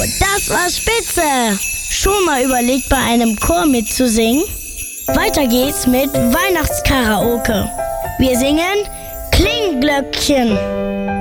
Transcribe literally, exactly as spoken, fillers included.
das war spitze! Schon mal überlegt, bei einem Chor mitzusingen? Weiter geht's mit Weihnachtskaraoke. Wir singen Klingglöckchen.